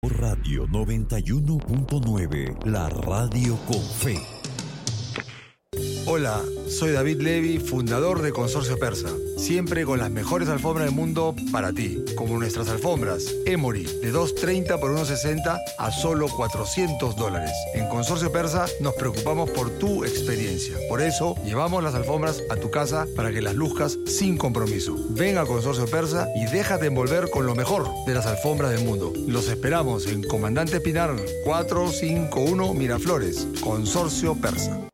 Radio 91.9, la radio con fe. Hola, soy David Levy, fundador de Consorcio Persa. Siempre con las mejores alfombras del mundo para ti, como nuestras alfombras Emory de 2.30 por 1.60 a solo $400. En Consorcio Persa nos preocupamos por tu experiencia. Por eso llevamos las alfombras a tu casa para que las luzcas sin compromiso. Ven a Consorcio Persa y déjate envolver con lo mejor de las alfombras del mundo. Los esperamos en Comandante Pinar 451 Miraflores. Consorcio Persa.